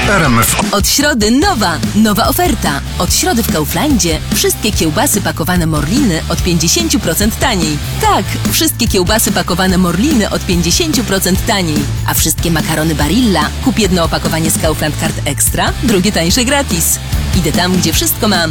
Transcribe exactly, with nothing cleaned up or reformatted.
R M F. Od środy nowa, nowa oferta. Od środy w Kauflandzie wszystkie kiełbasy pakowane Morliny od pięćdziesiąt procent taniej. Tak, wszystkie kiełbasy pakowane Morliny od pięćdziesiąt procent taniej. A wszystkie makarony Barilla kup jedno opakowanie z Kaufland Card Extra, drugie tańsze gratis. Idę tam, gdzie wszystko mam.